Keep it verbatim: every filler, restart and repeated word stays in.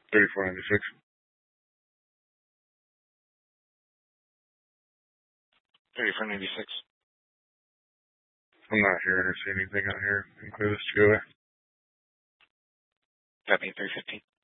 thirty-four ninety-six. thirty-four ninety-six. I'm not hearing or seeing anything out here. Can clear this to go away. Copy three fifteen.